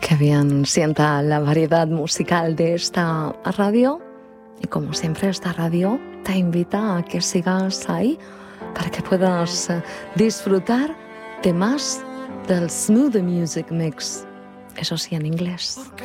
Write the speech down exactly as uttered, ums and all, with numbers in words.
Qué bien sienta la variedad musical de esta radio. Y como siempre, esta radio te invita a que sigas ahí para que puedas disfrutar de más del Smooth Music Mix. Eso sí, en inglés.